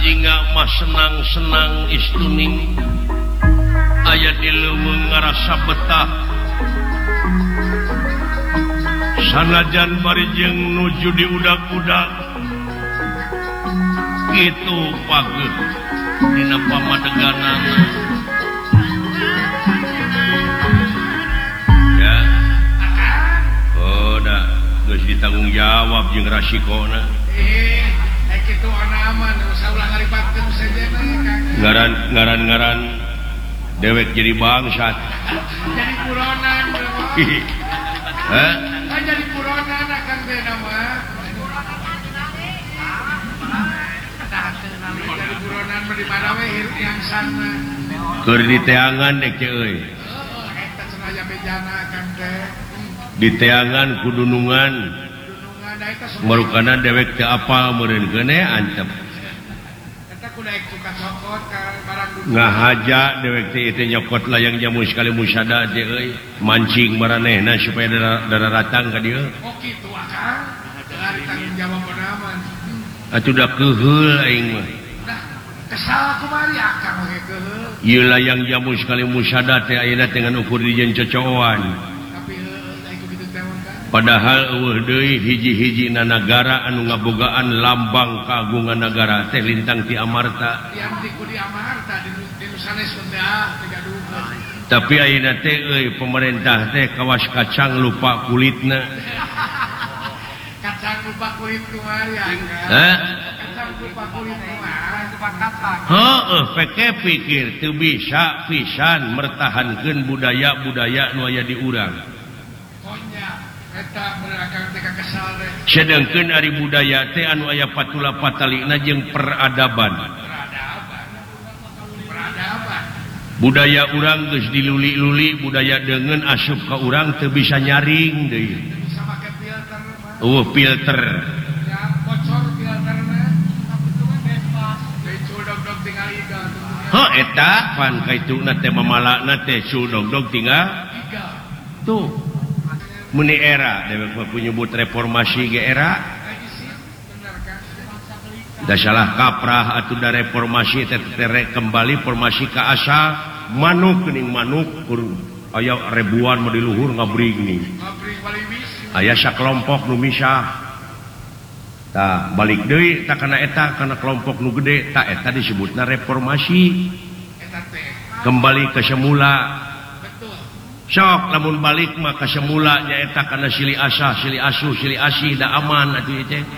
bajinga mah senang-senang istuning aya di leuweung ngarasa betah sanajan bari jeung nuju di udak-udak kitu pageuh dina pamadeganana ya oh da geus ditanggung jawab jeung rasikona kitu aman usah ulah ngalibatkeun sajana Kang ngaran dewek jadi bangsat jadi buronan hah jadi buronan akan teh nama jadi buronan di mana we yang sana keur di teangan dek euy eta cenah bejana kan teh di teangan kudunungan marukana dewek teh apal meureun keune antep eta kudu daek suka cokot ka barang dunia ngahaja dewek teh nyokot layang jamu sekali musada teh euy mancing maranehna supaya dararatang ka dieu oh kitu akang dari tanggung jawab naman atuh da keheul aing mah nah kesal kumari akang we keheul ieu layang jamu sekali musada teh ayeuna teh ngan ukur dijieun cocoan tapi aiku kitu teh kan padahal eueuh deui hiji-hijina nagara anu ngabogaan lambang kagungan negara teh lintang ti Amarta yang di Amarta di sanes teh gaduh tapi ayeuna teh euy pemerintah teh kawas kacang lupa kulitna kacang lupa kulit kumari hah kacang lupa kulit kumari lupa kacang heueuh peke pikir teu bisa pisan mertahankeun budaya-budaya nu aya di urang eta berakang teh kesal teh sedengkeun ari budaya teh anu aya patula patalina jeung peradaban budaya urang geus diluli-luli budaya deungeun asup ka urang teu bisa nyaring deui bisa make filter filter ya bocor filterna sabetungan bebas deui cudog-dog tinggal iga eta pan kaituna teh mamalana teh cudog-dog tinggal iga tuh meni era dewek nyebut reformasi ge era da salah kaprah atuh da reformasi teh terek kembali formasi ka asal manuk geuning manuk aya ribuan mah di luhur ngabring nih aya sakelompok nu misah tah balik deui tah kana eta kana kelompok nu gede tah eta disebutna reformasi kembali ke semula sok lamun balik mah ka semula nyaeta kana silih asah silih asuh silih asih da aman atuh ieu teh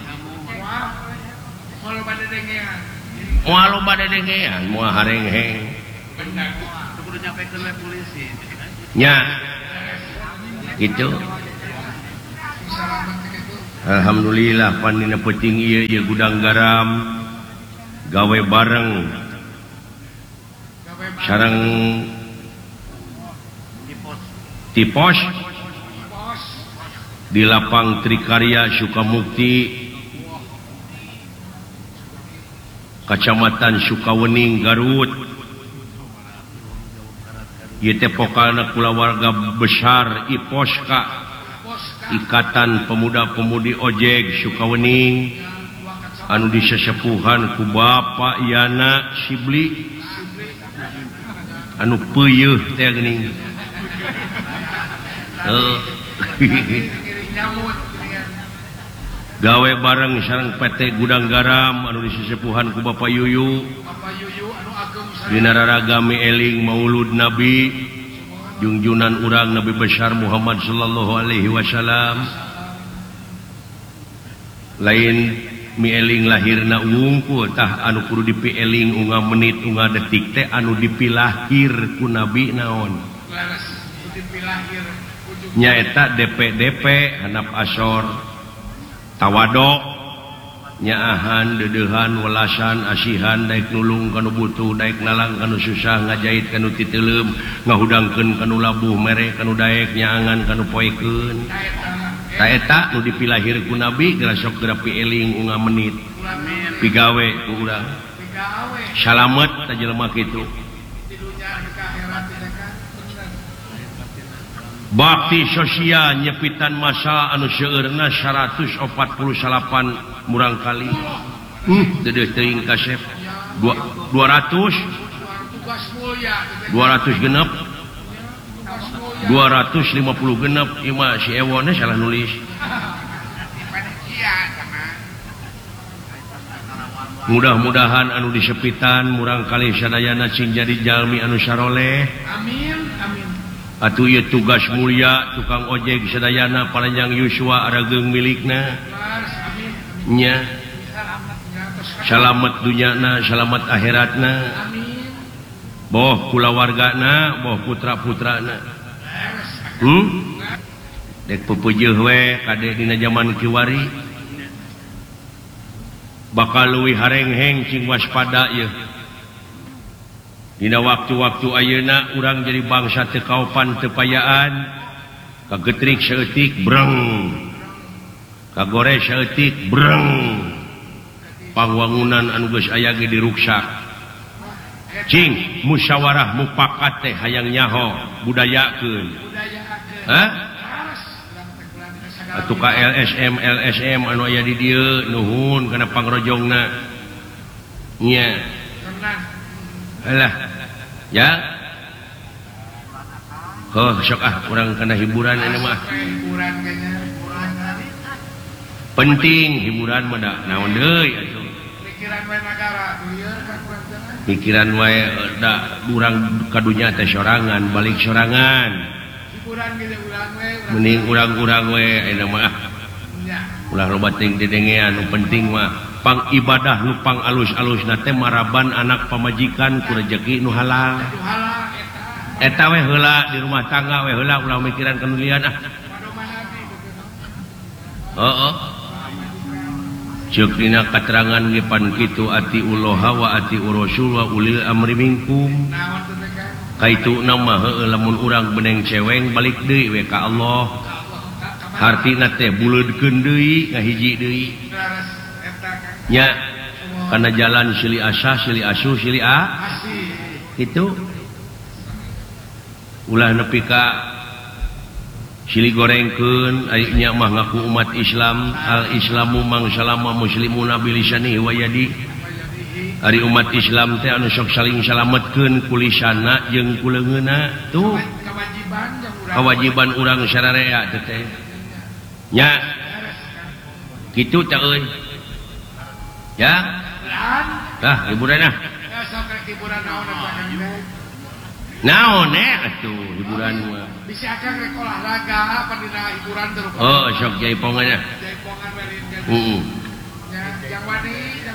moal bade dengean moal harengheng bener kudu nyampekeun we polisi nya gitu alhamdulillah pandina peuting ieu gudang garam gawe bareng sareng tipos di lapang Trikarya Sukamukti Kacamatan Sukawening Garut ieu teh pokalna kulawarga besar IPOSKA Ikatan Pemuda-Pemudi Ojek Sukawening anu disesepuhan ku Bapak Yana Sibli anu peuyeuh teh geuning gawe bareng sareng PT Gudang Garam anu disesepuhan ku Bapak Yuyu dina raragami eling Maulud Nabi junjunan urang Nabi besar Muhammad sallallahu alaihi wasallam lain mieling lahirna wungkul tah anu kudu dipieling unga menit unga detik teh anu dipilahir ku Nabi naon nyaeta DP handap asor tawadok nyaahan dedeuhan welasan asihan daek nulung kanu butuh daek nalang kanu susah ngajait kanu titeuleum ngahudangkeun kanu labuh mere kanu daek nyaangan kanu poekeun ta eta nu dipilahir ku Nabi geura sok geura pieling unga menit pigawe ku urang salamet ta jelema kitu bakti sosial nyepitan masa anu seueurna 148 murang kali dedeuh teuing kasep 200 genep 250 genep si Ewonnya salah nulis mudah-mudahan anu disepitan murang kali sadayana cing jadi jalmi anu saroleh atuh ieu tugas mulia tukang ojek sadayana panjang yuswa arageung milikna nya salamet dunyana salamet akhiratna boh kulawargana boh putra-putrana dek pepeujeul we kade dina zaman kiwari bakal leuwih harengheng cing waspada ieu dina waktu-waktu ayeuna urang jadi bangsa teu kaopan teu payaan kagetrik saeutik breng kagore saeutik breng pangwangunan anu geus aya ge diruksak cing musyawarah mufakat teh hayang nyaho budayakeun atuh ka LSM anu aya di dieu nuhun kana pangrojongna nya alah ya sok urang kana hiburan ini mah penting hiburan mah da naon deui atuh pikiran wae da urang kadunya teh sorangan balik sorangan mending urang-urang we ayeuna mah ulah loba ting dedengean nu penting mah pang ibadah nu pang alus-alusna teh maraban anak pamajikan ku rezeki nu halal eta we heula di rumah tangga we heula ulah mikiran kanulian heeh ceuk dina katerangan ge pan kitu ati uloha wa ati rasul wa ulil amri minkum kaitu nama heueuh lamun urang beneng ceweng balik deui we ka Allah hartina teh buleudkeun deui ngahiji deui nya kana jalan silih asah silih asuh silih kitu ulah nepi ka silih gorengkeun ari nya mah ngaku umat Islam al islamu mang salama muslimuna bilisanihi wa yadi ari umat Islam teh anu sok saling salametkeun ku lisanna jeung ku leungeunna tuh kewajiban urang sararea teh nya kitu teh euy ya hiburan naon atuh hiburan mah bisa akan rek olahraga apa dina hiburan teh sok jaipongannya yang wani